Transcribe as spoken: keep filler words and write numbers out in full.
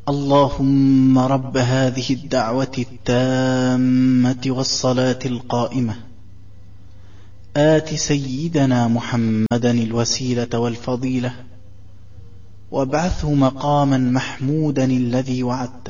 اللهم رب هذه الدعوة التامة والصلاة القائمة آت سيدنا محمدا الوسيلة والفضيلة وابعثه مقاما محمودا الذي وعدته